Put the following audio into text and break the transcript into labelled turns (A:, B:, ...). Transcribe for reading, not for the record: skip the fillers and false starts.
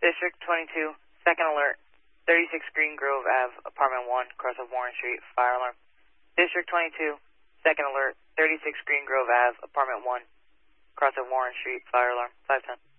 A: District 22, second alert, 36 Green Grove Ave, apartment 1, cross of Warren Street, fire alarm. District 22, second alert, 36 Green Grove Ave, apartment 1, cross of Warren Street, fire alarm, 510.